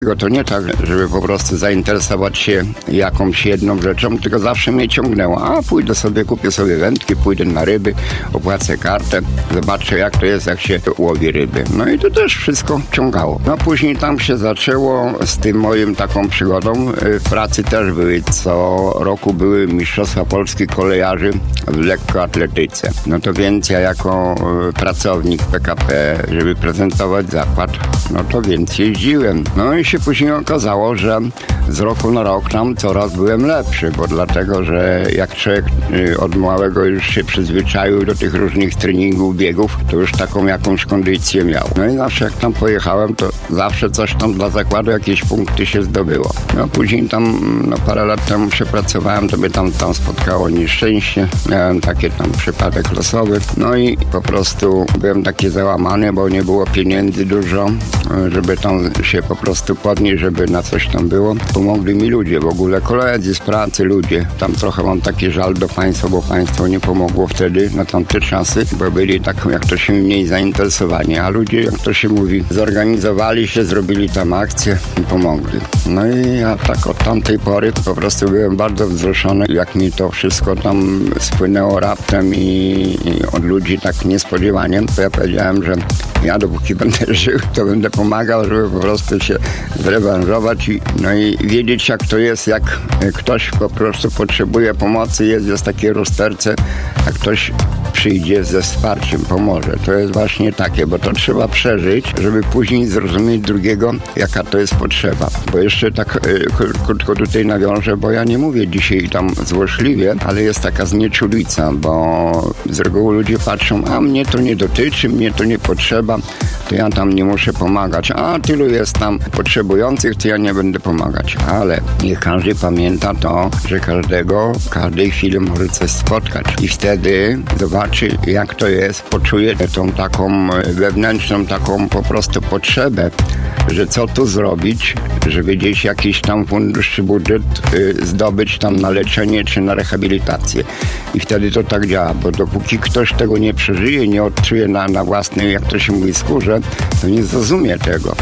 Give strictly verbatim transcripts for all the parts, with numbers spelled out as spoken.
To nie tak, żeby po prostu zainteresować się jakąś jedną rzeczą, tylko zawsze mnie ciągnęło. A pójdę sobie, kupię sobie wędki, pójdę na ryby, opłacę kartę, zobaczę jak to jest, jak się łowi ryby. No i to też wszystko ciągało. No później tam się zaczęło z tym moim taką przygodą. W pracy też były, co roku były Mistrzostwa Polski kolejarzy w lekkoatletyce. No to więc ja jako pracownik P K P, żeby prezentować zakład, no to więc jeździłem. No i się później okazało, że z roku na rok tam coraz byłem lepszy, bo dlatego, że jak człowiek od małego już się przyzwyczaił do tych różnych treningów, biegów, to już taką jakąś kondycję miał. No i zawsze jak tam pojechałem, to zawsze coś tam dla zakładu, jakieś punkty się zdobyło. No później tam, no parę lat temu przepracowałem, to mnie tam, tam spotkało nieszczęście, miałem taki tam przypadek losowy, no i po prostu byłem taki załamany, bo nie było pieniędzy dużo, żeby tam się po prostu podnieść, żeby na coś tam było. Pomogli mi ludzie, w ogóle koledzy z pracy, ludzie. Tam trochę mam taki żal do państwa, bo państwo nie pomogło wtedy, na tamte czasy, bo byli tak, jak to się mniej zainteresowani, a ludzie, jak to się mówi, zorganizowali się, zrobili tam akcję i pomogli. No i ja tak od tamtej pory po prostu byłem bardzo wzruszony, jak mi to wszystko tam spłynęło raptem i, i od ludzi tak niespodziewanie, to ja powiedziałem, że ja dopóki będę żył, to będę pomagał, żeby po prostu się zrewanżować i, no i wiedzieć jak to jest, jak ktoś po prostu potrzebuje pomocy, jest, jest takie rozterce, a ktoś przyjdzie ze wsparciem, pomoże. To jest właśnie takie, bo to trzeba przeżyć, żeby później zrozumieć drugiego, jaka to jest potrzeba. Bo jeszcze tak krótko tutaj nawiążę, bo ja nie mówię dzisiaj tam złośliwie, ale jest taka znieczulica, bo z reguły ludzie patrzą, a mnie to nie dotyczy, mnie to nie potrzeba, to ja tam nie muszę pomagać, a tylu jest tam potrzebujących, to ja nie będę pomagać. Ale niech każdy pamięta to, że każdego w każdej chwili może coś spotkać. I wtedy zobaczy, jak to jest, poczuje tą taką wewnętrzną, taką po prostu potrzebę, że co tu zrobić, żeby gdzieś jakiś tam fundusz czy budżet y, zdobyć tam na leczenie czy na rehabilitację. I wtedy to tak działa, bo dopóki ktoś tego nie przeżyje, nie odczuje na, na własnej, jak to się mówi, skórze, to nie zrozumie tego.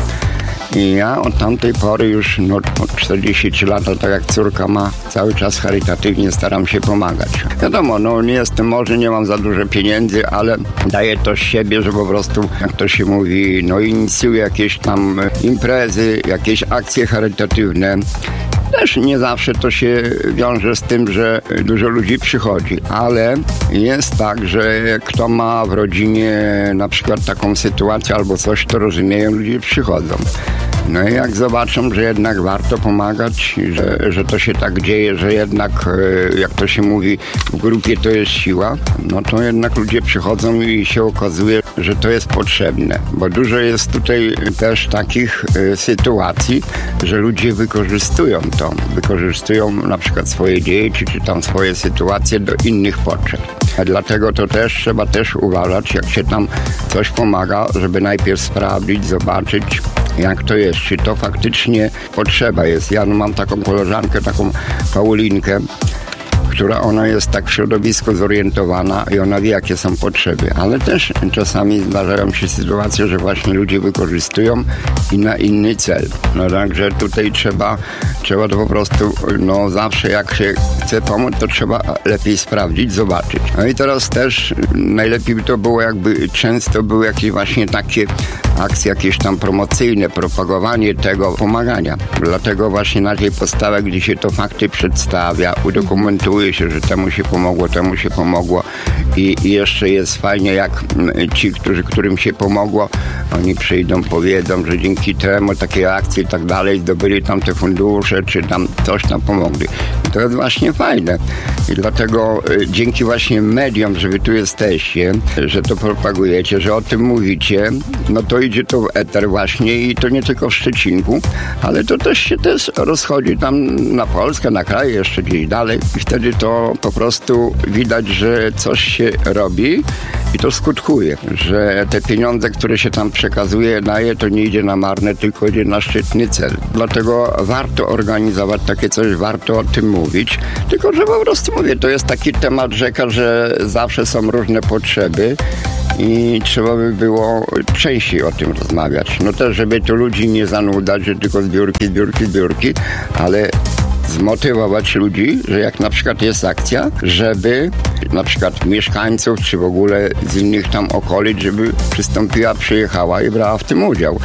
I ja od tamtej pory już no, od czterdzieści trzy lata, tak jak córka ma, cały czas charytatywnie staram się pomagać. Wiadomo, no nie jestem, może nie mam za dużo pieniędzy, ale daję to z siebie, że po prostu, jak to się mówi, no inicjuję jakieś tam imprezy, jakieś akcje charytatywne. Też nie zawsze to się wiąże z tym, że dużo ludzi przychodzi, ale jest tak, że kto ma w rodzinie na przykład taką sytuację albo coś, to rozumieją, ludzie przychodzą. No i jak zobaczą, że jednak warto pomagać, że, że to się tak dzieje, że jednak, jak to się mówi, w grupie to jest siła, no to jednak ludzie przychodzą i się okazuje, że to jest potrzebne. Bo dużo jest tutaj też takich y, sytuacji, że ludzie wykorzystują to. Wykorzystują na przykład swoje dzieci, czy tam swoje sytuacje do innych potrzeb. A dlatego to też trzeba też uważać, jak się tam coś pomaga, żeby najpierw sprawdzić, zobaczyć, jak to jest, czy to faktycznie potrzeba jest. Ja no, mam taką koleżankę, taką Paulinkę, która ona jest tak w środowisku zorientowana i ona wie, jakie są potrzeby. Ale też czasami zdarzają się sytuacje, że właśnie ludzie wykorzystują i na inny cel. No także tutaj trzeba, trzeba to po prostu, no zawsze jak się chce pomóc, to trzeba lepiej sprawdzić, zobaczyć. No i teraz też najlepiej by to było, jakby często były jakieś właśnie takie akcje, jakieś tam promocyjne, propagowanie tego pomagania. Dlatego właśnie na tej podstawie, gdzie się to fakty przedstawia, udokumentuje się, że temu się pomogło, temu się pomogło i, i jeszcze jest fajnie, jak ci, którzy, którym się pomogło, oni przyjdą, powiedzą, że dzięki temu takiej akcji i tak dalej zdobyli tam te fundusze, czy tam coś tam pomogli. I to jest właśnie fajne. I dlatego y, dzięki właśnie mediom, że wy tu jesteście, że to propagujecie, że o tym mówicie, no to idzie to w eter właśnie i to nie tylko w Szczecinku, ale to też się też rozchodzi tam na Polskę, na kraj, jeszcze gdzieś dalej i wtedy to po prostu widać, że coś się robi i to skutkuje, że te pieniądze, które się tam przekazuje, daje, to nie idzie na marne, tylko idzie na szczytny cel. Dlatego warto organizować takie coś, warto o tym mówić, tylko że po prostu mówię, to jest taki temat rzeka, że zawsze są różne potrzeby i trzeba by było częściej o tym rozmawiać. No też, żeby tu ludzi nie zanudzać, że tylko zbiórki, zbiórki, zbiórki, ale zmotywować ludzi, że jak na przykład jest akcja, żeby na przykład mieszkańców, czy w ogóle z innych tam okolic, żeby przystąpiła, przyjechała i brała w tym udział.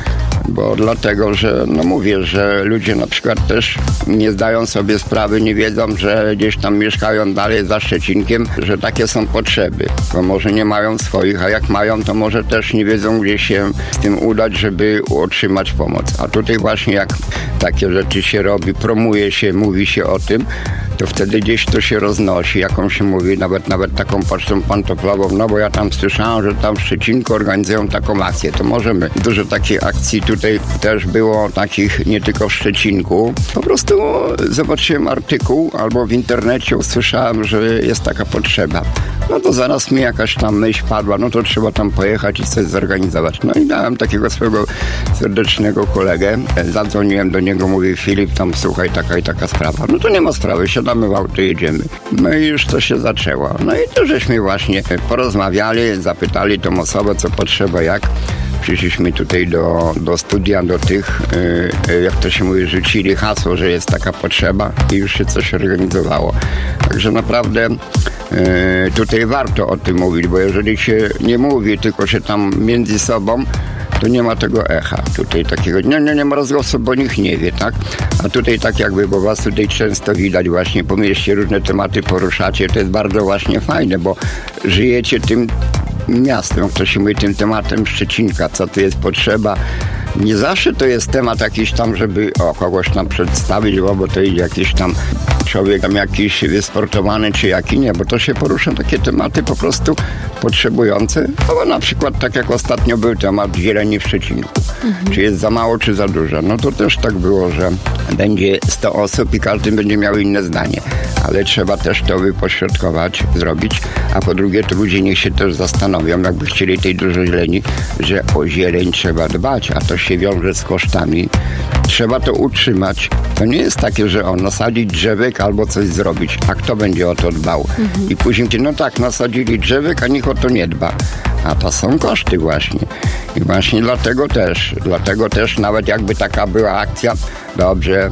Bo dlatego, że no mówię, że ludzie na przykład też nie zdają sobie sprawy, nie wiedzą, że gdzieś tam mieszkają dalej za Szczecinkiem, że takie są potrzeby, bo może nie mają swoich, a jak mają, to może też nie wiedzą, gdzie się z tym udać, żeby otrzymać pomoc. A tutaj właśnie jak takie rzeczy się robi, promuje się, mówi się o tym, to wtedy gdzieś to się roznosi, jaką się mówi, nawet nawet taką pocztą pantoflową, no bo ja tam słyszałem, że tam w Szczecinku organizują taką akcję, to możemy. Dużo takich akcji tutaj też było, takich nie tylko w Szczecinku. Po prostu zobaczyłem artykuł albo w internecie usłyszałem, że jest taka potrzeba. No to zaraz mi jakaś tam myśl padła, no to trzeba tam pojechać i coś zorganizować. No i dałem takiego swojego serdecznego kolegę, zadzwoniłem do niego, mówię, Filip, tam słuchaj, taka i taka sprawa. No to nie ma sprawy, siadamy w auto, jedziemy. No i już to się zaczęło. No i to żeśmy właśnie porozmawiali, zapytali tą osobę, co potrzeba, jak. Przyszliśmy tutaj do, do studia, do tych, yy, jak to się mówi, rzucili hasło, że jest taka potrzeba i już się coś organizowało. Także naprawdę yy, tutaj warto o tym mówić, bo jeżeli się nie mówi, tylko się tam między sobą, to nie ma tego echa. Tutaj takiego, nie, nie, nie ma rozgłosu, bo nikt nie wie, tak? A tutaj tak jakby, bo was tutaj często widać właśnie, po mieście różne tematy poruszacie, to jest bardzo właśnie fajne, bo żyjecie tym miastem, to się mówi, tym tematem Szczecinka, co tu jest potrzeba. Nie zawsze to jest temat jakiś tam, żeby o, kogoś tam przedstawić, bo to idzie jakiś tam człowiek tam jakiś wysportowany czy jaki nie, bo to się porusza takie tematy po prostu potrzebujące. No bo na przykład tak jak ostatnio był temat zieleni w Szczecinku. Mhm. Czy jest za mało, czy za dużo. No to też tak było, że będzie sto osób i każdy będzie miał inne zdanie. Ale trzeba też to wypośrodkować, zrobić. A po drugie, to ludzie niech się też zastanowią, jakby chcieli tej dużo zieleni, że o zieleń trzeba dbać, a to się wiąże z kosztami. Trzeba to utrzymać. To nie jest takie, że o, nasadzić drzewek albo coś zrobić. A kto będzie o to dbał? Mhm. I później, no tak, nasadzili drzewek, a nikt o to nie dba. A to są koszty właśnie. I właśnie dlatego też, dlatego też nawet jakby taka była akcja, dobrze,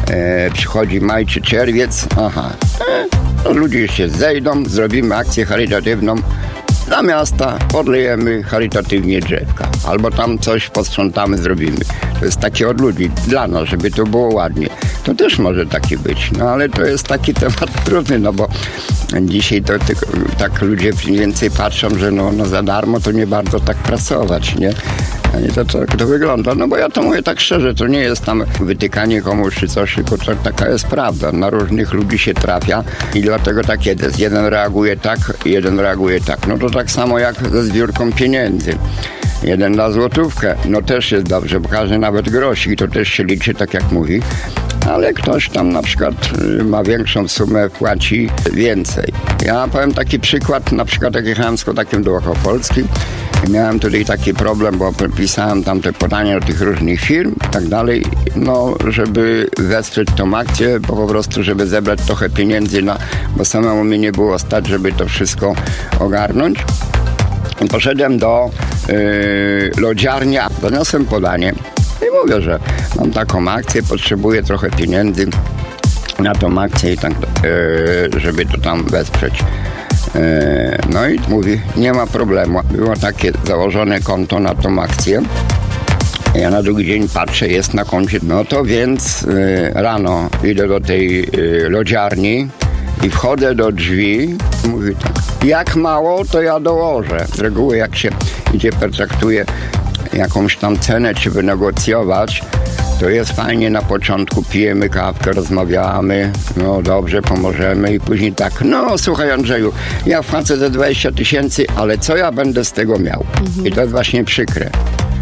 e, przychodzi maj czy czerwiec, aha, e, no ludzie się zejdą, zrobimy akcję charytatywną dla miasta, podlejemy charytatywnie drzewka. Albo tam coś posprzątamy, zrobimy. To jest takie od ludzi, dla nas, żeby to było ładnie. To też może taki być, no ale to jest taki temat trudny, no bo dzisiaj to tylko, tak ludzie mniej więcej patrzą, że no, no za darmo to nie bardzo tak pracować, nie? A nie to, to, to wygląda. No bo ja to mówię tak szczerze, to nie jest tam wytykanie komuś czy coś, tylko to, taka jest prawda. Na różnych ludzi się trafia i dlatego tak jest. Jeden reaguje tak, jeden reaguje tak. No to tak samo jak ze zbiórką pieniędzy. Jeden da złotówkę, no też jest dobrze, bo każdy nawet grosik, to też się liczy, tak jak mówi. Ale ktoś tam na przykład ma większą sumę, płaci więcej. Ja powiem taki przykład, na przykład jak jechałem z Kotakiem do Wielkopolski, miałem tutaj taki problem, bo pisałem tam te podania do tych różnych firm i tak dalej, no żeby wesprzeć tą akcję, bo po prostu, żeby zebrać trochę pieniędzy, na, bo samemu mnie nie było stać, żeby to wszystko ogarnąć. I poszedłem do yy, lodziarnia, doniosłem podanie i mówię, że mam taką akcję, potrzebuję trochę pieniędzy na tą akcję i tak, yy, żeby to tam wesprzeć. Yy, no i mówi, nie ma problemu. Było takie założone konto na tą akcję. Ja na drugi dzień patrzę, jest na koncie. No to więc yy, rano idę do tej yy, lodziarni i wchodzę do drzwi. Mówi tak, jak mało, to ja dołożę. Z reguły jak się idzie, pertraktuje jakąś tam cenę, czy wynegocjować, to jest fajnie na początku, pijemy kawkę, rozmawiamy, no dobrze, pomożemy i później tak, no słuchaj Andrzeju, ja wpłacę za dwadzieścia tysięcy, ale co ja będę z tego miał? Mhm. I to jest właśnie przykre,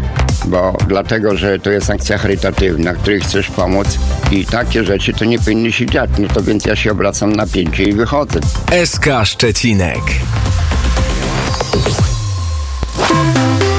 bo dlatego, że to jest akcja charytatywna, której chcesz pomóc i takie rzeczy to nie powinny się dziać, no to więc ja się obracam na pięcie i wychodzę. S K Szczecinek.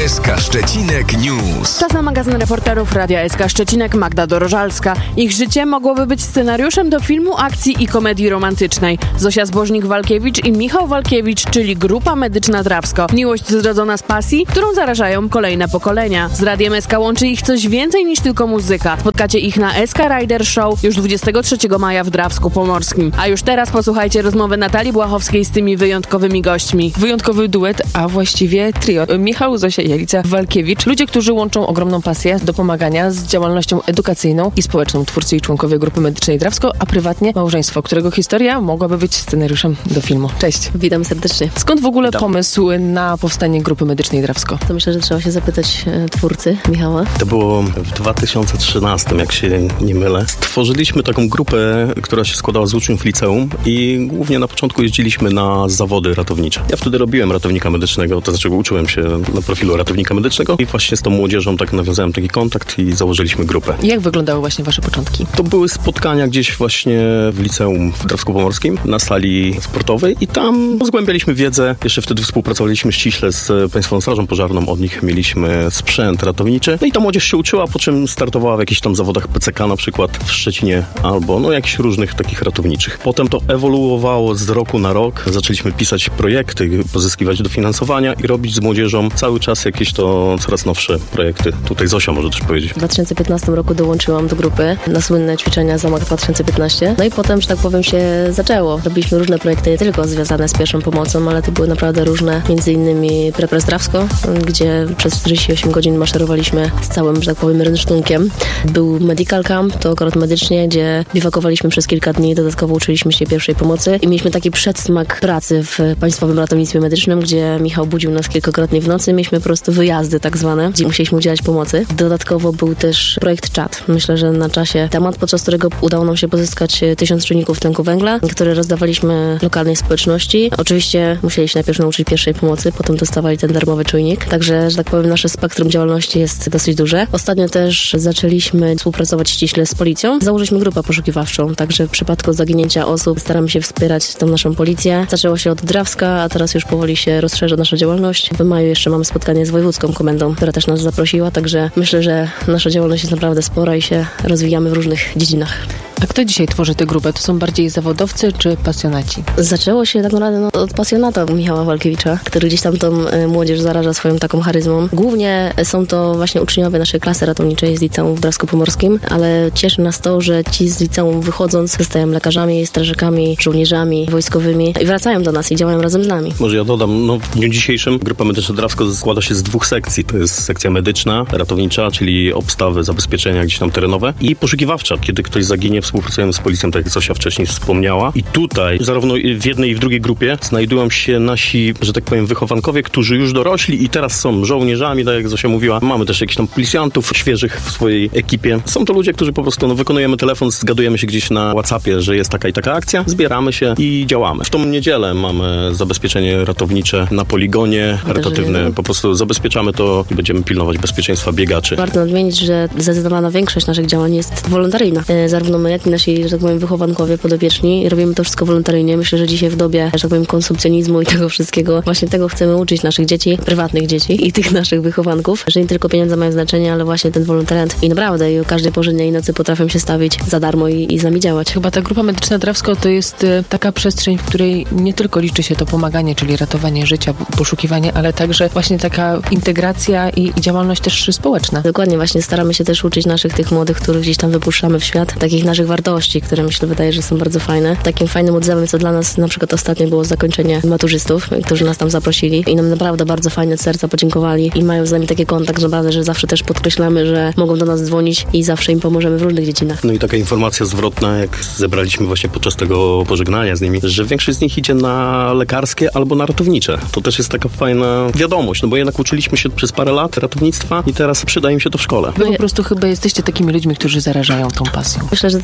S K Szczecinek News. Czas na magazyn reporterów Radia S K Szczecinek, Magda Dorożalska. Ich życie mogłoby być scenariuszem do filmu akcji i komedii romantycznej. Zosia Zbożnik-Walkiewicz i Michał Walkiewicz, czyli Grupa Medyczna Drawsko. Miłość zrodzona z pasji, którą zarażają kolejne pokolenia. Z Radiem S K łączy ich coś więcej niż tylko muzyka. Spotkacie ich na S K Rider Show już dwudziestego trzeciego maja w Drawsku Pomorskim. A już teraz posłuchajcie rozmowy Natalii Błachowskiej z tymi wyjątkowymi gośćmi. Wyjątkowy duet, a właściwie trio. Michał, Zosia i Alicja Walkiewicz. Ludzie, którzy łączą ogromną pasję do pomagania z działalnością edukacyjną i społeczną. Twórcy i członkowie Grupy Medycznej Drawsko, a prywatnie małżeństwo, którego historia mogłaby być scenariuszem do filmu. Cześć. Witam serdecznie. Skąd w ogóle Witam. pomysł na powstanie Grupy Medycznej Drawsko? To myślę, że trzeba się zapytać e, twórcy, Michała. To było w dwa tysiące trzynastym, jak się nie mylę. Stworzyliśmy taką grupę, która się składała z uczniów liceum i głównie na początku jeździliśmy na zawody ratownicze. Ja wtedy robiłem ratownika medycznego, to znaczy uczyłem się na profilu ratownika medycznego i właśnie z tą młodzieżą tak nawiązałem taki kontakt i założyliśmy grupę. Jak wyglądały właśnie wasze początki? To były spotkania gdzieś właśnie w liceum w Drawsku Pomorskim, na sali sportowej i tam zgłębialiśmy wiedzę. Jeszcze wtedy współpracowaliśmy ściśle z Państwową Strażą Pożarną, od nich mieliśmy sprzęt ratowniczy. No i ta młodzież się uczyła, po czym startowała w jakichś tam zawodach P C K na przykład w Szczecinie albo no jakichś różnych takich ratowniczych. Potem to ewoluowało z roku na rok. Zaczęliśmy pisać projekty, pozyskiwać dofinansowania i robić z młodzieżą cały czas jakieś to coraz nowsze projekty. Tutaj Zosia może też powiedzieć. W dwa tysiące piętnastym roku dołączyłam do grupy na słynne ćwiczenia Zamach dwa tysiące piętnaście. No i potem, że tak powiem, się zaczęło. Robiliśmy różne projekty, nie tylko związane z pierwszą pomocą, ale to były naprawdę różne, między innymi Prepres Drawsko, gdzie przez czterdzieści osiem godzin maszerowaliśmy z całym, że tak powiem, rynsztunkiem. Był Medical Camp, to akurat medycznie, gdzie biwakowaliśmy przez kilka dni, dodatkowo uczyliśmy się pierwszej pomocy i mieliśmy taki przedsmak pracy w Państwowym Ratownictwie Medycznym, gdzie Michał budził nas kilkakrotnie w nocy. Mieliśmy po prostu wyjazdy tak zwane, gdzie musieliśmy udzielać pomocy. Dodatkowo był też projekt czat. Myślę, że na czasie temat, podczas którego udało nam się pozyskać tysiąc czujników tlenku węgla, które rozdawaliśmy lokalnej społeczności. Oczywiście musieli się najpierw nauczyć pierwszej pomocy, potem dostawali ten darmowy czujnik. Także, że tak powiem, nasze spektrum działalności jest dosyć duże. Ostatnio też zaczęliśmy współpracować ściśle z policją. Założyliśmy grupę poszukiwawczą, także w przypadku zaginięcia osób staramy się wspierać tą naszą policję. Zaczęło się od Drawska, a teraz już powoli się rozszerza nasza działalność. W maju jeszcze mamy spotkanie z Wojewódzką Komendą, która też nas zaprosiła, także myślę, że nasza działalność jest naprawdę spora i się rozwijamy w różnych dziedzinach. A kto dzisiaj tworzy tę grupę? To są bardziej zawodowcy czy pasjonaci? Zaczęło się tak naprawdę no, od pasjonata Michała Walkiewicza, który gdzieś tam tą y, młodzież zaraża swoją taką charyzmą. Głównie są to właśnie uczniowie naszej klasy ratowniczej z liceum w Drawsku Pomorskim, ale cieszy nas to, że ci z liceum wychodząc zostają lekarzami, strażakami, żołnierzami, wojskowymi i wracają do nas i działają razem z nami. Może ja dodam, no w dniu dzisiejszym Grupa Medyczna Drawsko składa się z dwóch sekcji. To jest sekcja medyczna, ratownicza, czyli obstawy, zabezpieczenia gdzieś tam terenowe i poszukiwawcza, kiedy ktoś zaginie, współpracujemy z policją, tak jak Zosia wcześniej wspomniała. I tutaj, zarówno w jednej i w drugiej grupie, znajdują się nasi, że tak powiem, wychowankowie, którzy już dorośli i teraz są żołnierzami, tak jak Zosia mówiła. Mamy też jakichś tam policjantów świeżych w swojej ekipie. Są to ludzie, którzy po prostu no, wykonujemy telefon, zgadujemy się gdzieś na WhatsAppie, że jest taka i taka akcja, zbieramy się i działamy. W tą niedzielę mamy zabezpieczenie ratownicze na poligonie charytatywne. Po prostu zabezpieczamy to i będziemy pilnować bezpieczeństwa biegaczy. Warto nadmienić, że zdecydowana większość naszych działań jest wolontaryjna. E, zarówno my, jak i nasi, że tak powiem, wychowankowie, podopieczni robimy to wszystko wolontaryjnie. Myślę, że dzisiaj w dobie, że tak powiem, konsumpcjonizmu i tego wszystkiego, właśnie tego chcemy uczyć naszych dzieci, prywatnych dzieci i tych naszych wychowanków, że nie tylko pieniądze mają znaczenie, ale właśnie ten wolontariat i naprawdę i o każdej porze dnia i nocy potrafią się stawić za darmo i, i z nami działać. Chyba ta Grupa Medyczna Drawsko to jest y, taka przestrzeń, w której nie tylko liczy się to pomaganie, czyli ratowanie życia, poszukiwanie, ale także właśnie taka integracja i, i działalność też społeczna. Dokładnie, właśnie staramy się też uczyć naszych tych młodych, których gdzieś tam wypuszczamy w świat, takich naszych wartości, które myślę wydaje, że są bardzo fajne. Takim fajnym odzewem, co dla nas na przykład ostatnio było zakończenie maturzystów, którzy nas tam zaprosili i nam naprawdę bardzo fajne serca podziękowali i mają z nami taki kontakt, że naprawdę, że zawsze też podkreślamy, że mogą do nas dzwonić i zawsze im pomożemy w różnych dziedzinach. No i taka informacja zwrotna, jak zebraliśmy właśnie podczas tego pożegnania z nimi, że większość z nich idzie na lekarskie albo na ratownicze. To też jest taka fajna wiadomość, no bo jednak uczyliśmy się przez parę lat ratownictwa i teraz przyda im się to w szkole. Wy po prostu chyba jesteście takimi ludźmi, którzy zarażają tą pasją. Myślę, że to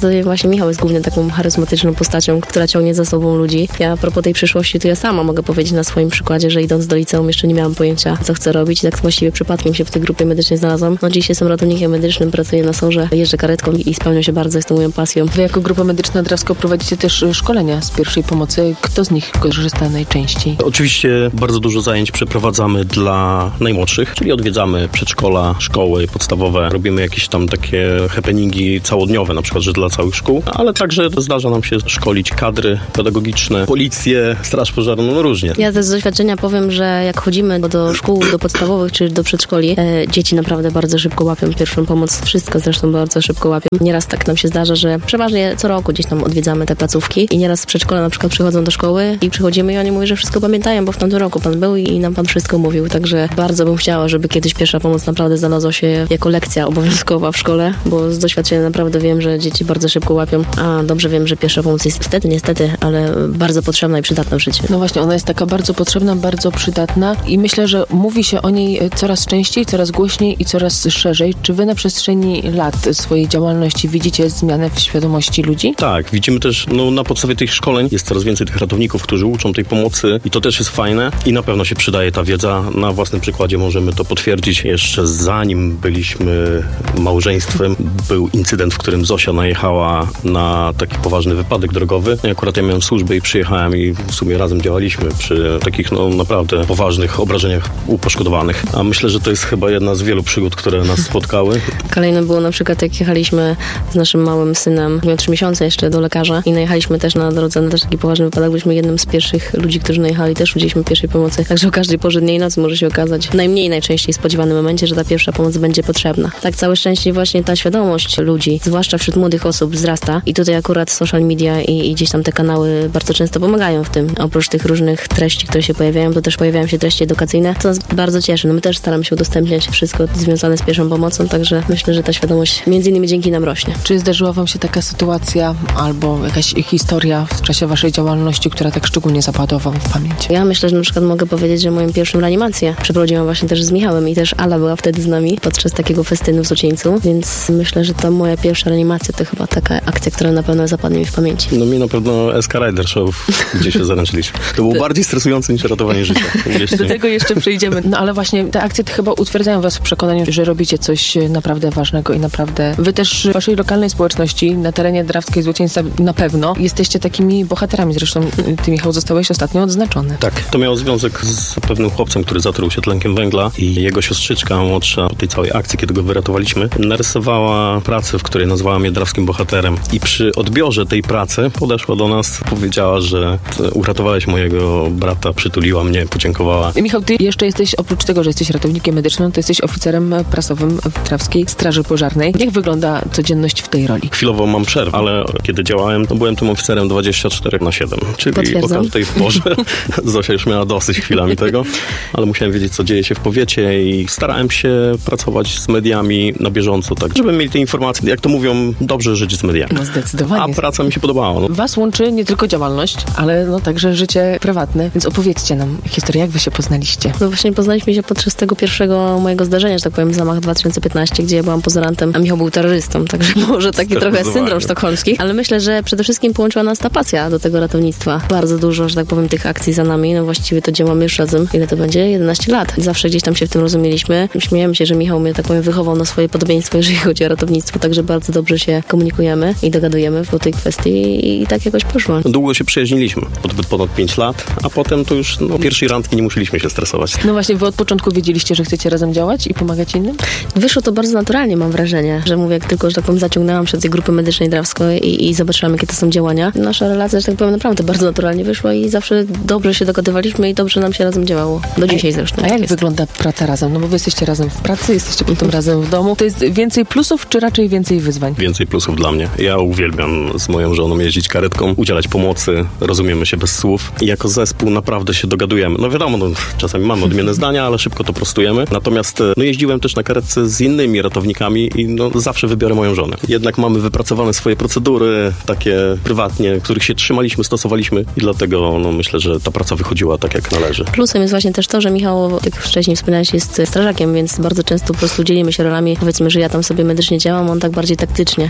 tutaj właśnie Michał jest głównie taką charyzmatyczną postacią, która ciągnie za sobą ludzi. Ja a propos tej przyszłości, to ja sama mogę powiedzieć na swoim przykładzie, że idąc do liceum jeszcze nie miałam pojęcia, co chcę robić i tak właściwie przypadkiem się w tej grupie medycznej znalazłam. No dziś jestem ratownikiem medycznym, pracuję na sorze, jeżdżę karetką i spełniam się bardzo, jest to moją pasją. Wy jako Grupa Medyczna Drawsko prowadzicie też szkolenia z pierwszej pomocy. Kto z nich korzysta najczęściej? Oczywiście bardzo dużo zajęć przeprowadzamy dla najmłodszych, czyli odwiedzamy przedszkola, szkoły podstawowe, robimy jakieś tam takie happeningi całodniowe, na przykład, że dla całych szkół, ale także zdarza nam się szkolić kadry pedagogiczne, policję, straż pożarną, no różnie. Ja też z doświadczenia powiem, że jak chodzimy do szkół, do podstawowych czy do przedszkoli, e, dzieci naprawdę bardzo szybko łapią pierwszą pomoc, wszystko zresztą bardzo szybko łapią. Nieraz tak nam się zdarza, że przeważnie co roku gdzieś tam odwiedzamy te placówki i nieraz z przedszkola na przykład przychodzą do szkoły i przychodzimy i oni mówią, że wszystko pamiętają, bo w tamtym roku pan był i nam pan wszystko mówił, także bardzo bym chciała, żeby kiedyś pierwsza pomoc naprawdę znalazła się jako lekcja obowiązkowa w szkole, bo z doświadczenia naprawdę wiem, że dzieci bardzo szybko łapią, a dobrze wiem, że pierwsza pomoc jest niestety, niestety, ale bardzo potrzebna i przydatna w życiu. No właśnie, ona jest taka bardzo potrzebna, bardzo przydatna i myślę, że mówi się o niej coraz częściej, coraz głośniej i coraz szerzej. Czy wy na przestrzeni lat swojej działalności widzicie zmianę w świadomości ludzi? Tak, widzimy też, no na podstawie tych szkoleń jest coraz więcej tych ratowników, którzy uczą tej pomocy i to też jest fajne i na pewno się przydaje ta wiedza. Na własnym przykładzie możemy to potwierdzić. Jeszcze zanim byliśmy małżeństwem, był incydent, w którym Zosia najechała na taki poważny wypadek drogowy. I akurat ja miałem służbę i przyjechałem i w sumie razem działaliśmy przy takich no naprawdę poważnych obrażeniach u poszkodowanych. A myślę, że to jest chyba jedna z wielu przygód, które nas spotkały. Kolejne było na przykład, jak jechaliśmy z naszym małym synem, miał trzy miesiące jeszcze do lekarza i najechaliśmy też na drodze na też taki poważny wypadek. Byliśmy jednym z pierwszych ludzi, którzy najechali, też udzieliliśmy pierwszej pomocy. Także o każdej porze dnia i nocy może się okazać w najmniej najczęściej spodziewanym momencie, że ta pierwsza pomoc będzie potrzebna. Tak całe szczęście właśnie ta świadomość ludzi, zwłaszcza wśród młodych osób, wzrasta i tutaj akurat social media i, i gdzieś tam te kanały bardzo często pomagają w tym. Oprócz tych różnych treści, które się pojawiają, to też pojawiają się treści edukacyjne, co nas bardzo cieszy. No my też staramy się udostępniać wszystko związane z pierwszą pomocą, także myślę, że ta świadomość między innymi dzięki nam rośnie. Czy zdarzyła wam się taka sytuacja albo jakaś historia w czasie waszej działalności, która tak szczególnie zapadła wam w pamięć? Ja myślę, że na przykład mogę powiedzieć, że moją pierwszą reanimację przeprowadziłam właśnie też z Michałem i też Ala była wtedy z nami podczas takiego festynu w Złocieńcu, więc myślę, że ta moja pierwsza reanimacja to chyba taka akcja, która na pewno zapadnie mi w pamięci. No mi na pewno S K Rider Show, gdzie się zaręczyliśmy. To było bardziej stresujące niż ratowanie życia. Do tego jeszcze przejdziemy. No ale właśnie te akcje to chyba utwierdzają was w przekonaniu, że robicie coś naprawdę ważnego i naprawdę wy też w waszej lokalnej społeczności na terenie Drawskiej Złocieńca na pewno jesteście takimi bohaterami. Zresztą ty, Michał, zostałeś ostatnio odznaczony. Tak. To miało związek z pewnym chłopcem, który zatruł się tlenkiem węgla i jego siostrzyczka młodsza po tej całej akcji, kiedy go wyratowaliśmy, narysowała pracę, w której nazwała mnie drawskim bohaterem. I przy odbiorze tej pracy podeszła do nas, powiedziała, że uratowałeś mojego brata, przytuliła mnie, podziękowała. Michał, ty jeszcze jesteś, oprócz tego, że jesteś ratownikiem medycznym, to jesteś oficerem prasowym w Drawskiej Straży Pożarnej. Jak wygląda codzienność w tej roli? Chwilowo mam przerwę, ale kiedy działałem, to byłem tym oficerem dwadzieścia cztery na siedem. Czyli Potwierdzam. po każdej porze. Zosia już miała dosyć chwilami tego, ale musiałem wiedzieć, co dzieje się w powiecie i starałem się pracować z mediami na bieżąco, tak, żeby mieli te informacje, jak to mówią, dobrze żyć z mediami. No zdecydowanie. A praca mi się podobała. No. Was łączy nie tylko działalność, ale no także życie prywatne, więc opowiedzcie nam historię, jak wy się poznaliście. No właśnie poznaliśmy się podczas tego pierwszego mojego zdarzenia, że tak powiem, zamach dwa tysiące piętnasty, gdzie ja byłam pozorantem, a Michał był terrorystą, także może taki trochę syndrom sztokholmski, ale myślę, że przede wszystkim połączyła nas ta pasja do tego ratownictwa. Bardzo dużo, że tak powiem, tych akcji za nami, no właściwie to działamy już razem, ile to będzie? jedenaście lat. Zawsze gdzieś tam się w tym rozumieliśmy. Śmiejemy się, że Michał mnie, tak powiem, wychował na swoje podobieństwo, jeżeli chodzi o ratownictwo, także bardzo dobrze się komunikujemy i dogadujemy po tej kwestii i tak jakoś poszło. Długo się przyjaźniliśmy, ponad, ponad pięć lat, a potem to już no, pierwszej randki nie musieliśmy się stresować. No właśnie, wy od początku wiedzieliście, że chcecie razem działać i pomagać innym? Wyszło to bardzo naturalnie, mam wrażenie, że mówię, jak tylko, że tak powiem, zaciągnęłam się do tej grupy medycznej Drawskiej i, i zobaczyłam, jakie to są działania. Nasza relacja, że tak powiem, naprawdę bardzo naturalnie wyszła i zawsze dobrze się dogadywaliśmy i dobrze nam się razem działało. Do dzisiaj zresztą. A jak jest. wygląda praca razem? No bo wy jesteście razem w pracy, jesteście potem razem w domu. To jest więcej plusów, czy raczej więcej wyzwań? Więcej plusów dla mnie. Ja uwielbiam z moją żoną jeździć karetką, udzielać pomocy, rozumiemy się bez słów i jako zespół naprawdę się dogadujemy. No wiadomo, no, czasami mamy odmienne zdania, ale szybko to prostujemy. Natomiast no, jeździłem też na karetce z innymi ratownikami i no, zawsze wybiorę moją żonę. Jednak mamy wypracowane swoje procedury, takie prywatnie, których się trzymaliśmy, stosowaliśmy i dlatego no, myślę, że ta praca wychodziła tak, jak należy. Plusem jest właśnie też to, że Michał, jak wcześniej wspomniałeś, jest strażakiem, więc bardzo często po prostu dzielimy się rolami. Powiedzmy, że ja tam sobie medycznie działam, on tak bardziej taktycznie, więc, że tak powiem,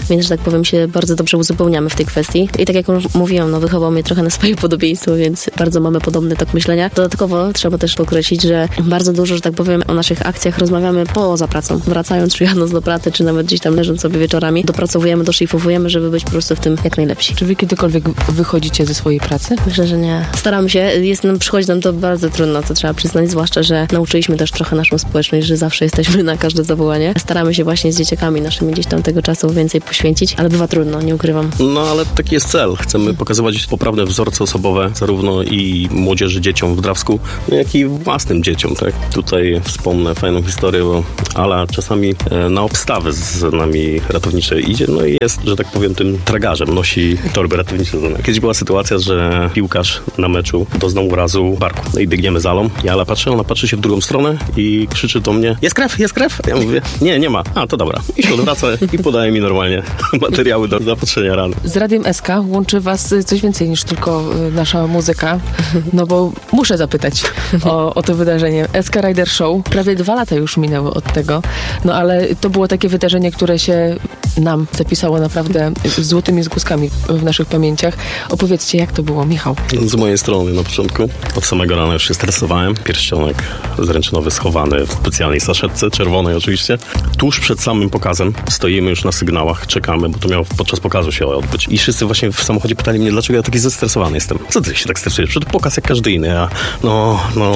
powiem, się bardzo dobrze uzupełniamy w tej kwestii. I tak jak już mówiłam, no wychował mnie trochę na swoje podobieństwo, więc bardzo mamy podobny tok myślenia. Dodatkowo trzeba też podkreślić, że bardzo dużo, że tak powiem, o naszych akcjach rozmawiamy poza pracą. Wracając, czy jadąc do pracy, czy nawet gdzieś tam leżąc sobie wieczorami, dopracowujemy, doszlifowujemy, żeby być po prostu w tym jak najlepsi. Czy wy kiedykolwiek wychodzicie ze swojej pracy? Myślę, że nie. Staramy się. Jest nam, przychodzi nam to bardzo trudno, to trzeba przyznać, zwłaszcza, że nauczyliśmy też trochę naszą społeczność, że zawsze jesteśmy na każde zawołanie. Staramy się właśnie z dzieciakami naszymi gdzieś tam tego czasu więcej poświęcić, ale bywa trudno, nie ukrywam. No ale taki jest cel. Chcemy pokazywać poprawne wzorce osobowe zarówno i młodzieży, dzieciom w Drawsku, jak i własnym dzieciom, tak? Tutaj wspomnę fajną historię, bo Ala czasami na obstawy z nami ratownicze idzie, no i jest, że tak powiem, tym tragarzem, nosi torby ratownicze. Kiedyś była sytuacja, że piłkarz na meczu doznał urazu barku. No i biegniemy z Alą i Ala patrzy, ona patrzy się w drugą stronę i krzyczy do mnie: jest krew, jest krew? A ja mówię: nie, nie ma. A, to dobra. I się odwraca i podaje mi normalnie materiały do zapatrzenia rany. Z Radiem S K łączy was coś więcej niż tylko nasza muzyka, no bo muszę zapytać o, o to wydarzenie. S K Rider Show. Prawie dwa lata już minęły od tego, no ale to było takie wydarzenie, które się nam zapisało naprawdę złotymi zgłuskami w naszych pamięciach. Opowiedzcie, jak to było, Michał? Z mojej strony na początku. Od samego rana już się stresowałem. Pierścionek zręcznowy schowany w specjalnej saszetce, czerwonej oczywiście. Tuż przed samym pokazem stoimy już na sygnałach, czekamy, bo to miało podczas pokazu się odbyć. I wszyscy właśnie w samochodzie pytali mnie, dlaczego ja taki zestresowany jestem. Co ty się tak stresujesz? Przecież pokaz jak każdy inny. Ja, no, no...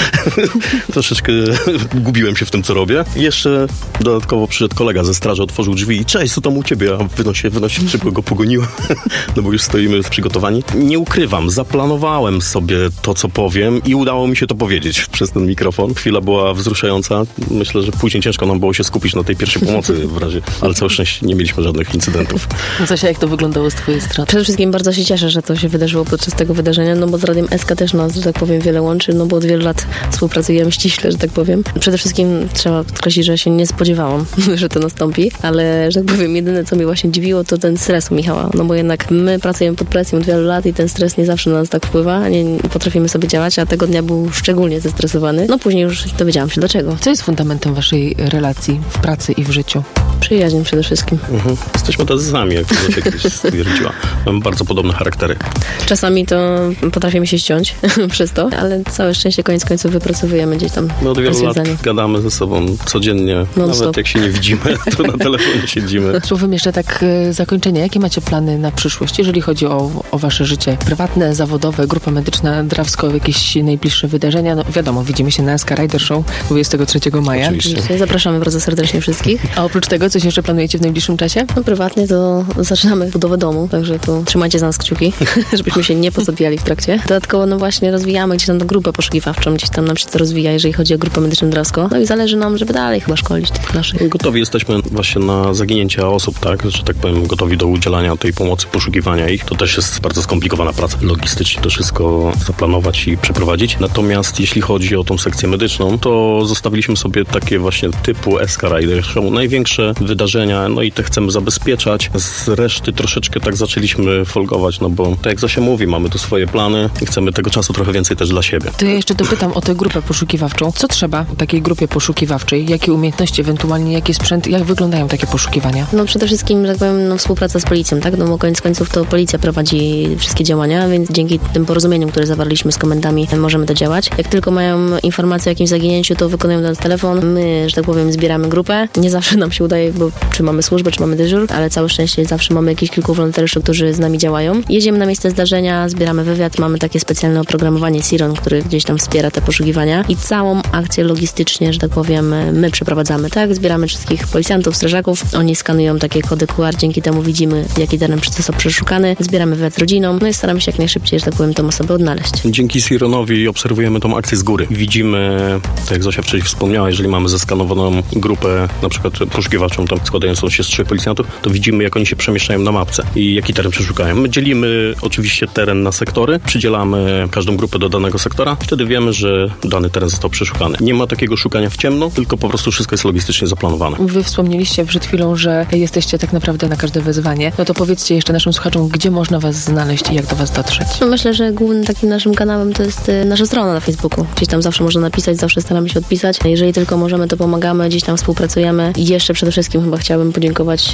troszeczkę gubiłem się w tym, co robię. I jeszcze dodatkowo przyszedł kolega ze straży, otworzył drzwi i cześć, co tam u ciebie? A wynosi, wynosi, szybko go pogoniłem, no bo już stoimy przygotowani. Nie ukrywam, zaplanowałem sobie to, co powiem i udało mi się to powiedzieć przez ten mikrofon. Chwila była wzruszająca. Myślę, że później ciężko nam było się skupić na tej pierwszej pomocy w razie, ale całe szczęście nie mieliśmy żadnych incydentów. No Zosia, jak to wyglądało z twojej strony? Przede wszystkim bardzo się cieszę, że to się wydarzyło podczas tego wydarzenia, no bo z Radiem S K też nas, że tak powiem, wiele łączy, no bo od wielu lat współpracujemy ściśle, że tak powiem. Przede wszystkim trzeba podkreślić, że się nie spodziewałam, że to nastąpi, ale, że tak powiem, jedyne, co mnie właśnie dziwiło, to ten stres u Michała, no bo jednak my pracujemy pod presją od wielu lat i ten stres nie zawsze na nas tak wpływa, nie, nie potrafimy sobie działać, a tego dnia był szczególnie zestresowany. No później już dowiedziałam się dlaczego. Co jest fundamentem waszej relacji w pracy i w życiu? Przyjaźń przede wszystkim. Mhm. Jesteśmy tacy sami, jak Zosia kiedyś stwierdziła. Mamy bardzo podobne charaktery. Czasami to potrafimy się ściąć przez to, ale całe szczęście koniec końców wypracowujemy gdzieś tam My od wielu rozwiązanie. lat gadamy ze sobą codziennie, Non nawet stop. jak się nie widzimy, to na telefonie siedzimy. Słowem jeszcze tak e, zakończenie. Jakie macie plany na przyszłość, jeżeli chodzi o, o wasze życie prywatne, zawodowe, Grupa Medyczna Drawsko, jakieś najbliższe wydarzenia? No wiadomo, widzimy się na S K Rider Show dwudziestego trzeciego maja. Oczywiście. Zapraszamy bardzo serdecznie wszystkich. A oprócz tego coś jeszcze planujecie w najbliższym czasie? No prywatnie to zaczynamy budowę domu, także tu trzymajcie za nas kciuki, żebyśmy się nie pozabijali w trakcie. Dodatkowo no właśnie rozwijamy gdzieś tam tą grupę poszukiwawczą, gdzieś tam nam się to rozwija, jeżeli chodzi o Grupę Medyczną Drawsko. No i zależy nam, żeby dalej chyba szkolić tych naszych. Gotowi jesteśmy właśnie na zaginięcia osób, tak, że tak powiem, gotowi do udzielania tej pomocy, poszukiwania ich. To też jest bardzo skomplikowana praca. Logistycznie to wszystko zaplanować i przeprowadzić. Natomiast jeśli chodzi o tą sekcję medyczną, to zostawiliśmy sobie takie właśnie typu S K Rider Show, największe wydarzenia, no i te chcemy zabezpieczać. Z reszty troszeczkę tak zaczęliśmy folgować, no bo tak jak Zosia mówi, mamy tu swoje plany i chcemy tego czasu trochę więcej też dla siebie. To ja jeszcze dopytam o tę grupę poszukiwawczą. Co trzeba w takiej grupie poszukiwawczej? Jakie umiejętności, ewentualnie jaki sprzęt? Jak wyglądają takie poszukiwania? No przede wszystkim, że tak powiem, no, współpraca z policją, tak? No bo koniec końców to policja prowadzi wszystkie działania, więc dzięki tym porozumieniom, które zawarliśmy z komendami, możemy to działać. Jak tylko mają informacje o jakimś zaginięciu, to wykonują do nas telefon. My, że tak powiem, zbieramy grupę. Nie zawsze nam się udaje, bo czy mamy służbę, czy mamy dyżur, ale całe szczęście zawsze mamy jakieś kilku wolontariuszy, którzy z nami działają. Jedziemy na miejsce zdarzenia, zbieramy wywiad, mamy takie specjalne oprogramowanie Siron, który gdzieś tam wspiera te poszukiwania i całą akcję logistycznie, że tak powiem, my przeprowadzamy, tak? Zbieramy wszystkich policjantów, strażaków, oni skanują takie kody Q R, dzięki temu widzimy, jaki teren został przeszukany, zbieramy wywiad z rodziną, no i staramy się jak najszybciej, że tak powiem, tą osobę odnaleźć. Dzięki Sironowi obserwujemy tą akcję z góry. Widzimy, tak jak Zosia wcześniej wspomniała, jeżeli mamy zeskanowaną grupę, na przykład poszukiwawczą, tam składającą się z trzech policjantów, to widzimy, jak oni się przemieszczają na mapce i jaki teren przeszukają. My dzielimy oczywiście teren na sektory, przydzielamy każdą grupę do danego sektora, wtedy wiemy, że dany teren został przeszukany. Nie ma takiego szukania w ciemno, tylko po prostu wszystko jest logistycznie zaplanowane. Wy wspomnieliście przed chwilą, że jesteście tak naprawdę na każde wezwanie. No to powiedzcie jeszcze naszym słuchaczom, gdzie można was znaleźć i jak do was dotrzeć. No myślę, że głównym takim naszym kanałem to jest y, nasza strona na Facebooku. Gdzieś tam zawsze można napisać, zawsze staramy się odpisać. Jeżeli tylko możemy, to pomagamy, gdzieś tam współpracujemy. I jeszcze przede wszystkim chyba chciałabym podziękować naszym rodzicom,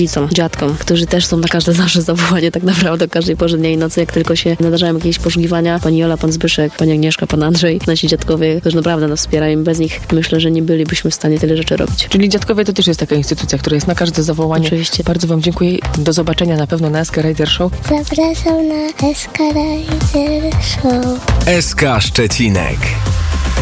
rodzicom, dziadkom, którzy też są na każde nasze zawołanie tak naprawdę o każdej porze dnia i nocy, jak tylko się nadarzają jakieś poszukiwania. Pani Jola, pan Zbyszek, pani Agnieszka, pan Andrzej, nasi dziadkowie, którzy naprawdę nas wspierają. Bez nich myślę, że nie bylibyśmy w stanie tyle rzeczy robić. Czyli dziadkowie to też jest taka instytucja, która jest na każde zawołanie. Oczywiście. Bardzo wam dziękuję. Do zobaczenia na pewno na S K Rider Show. Zapraszam na S K Rider Show. S K Szczecinek.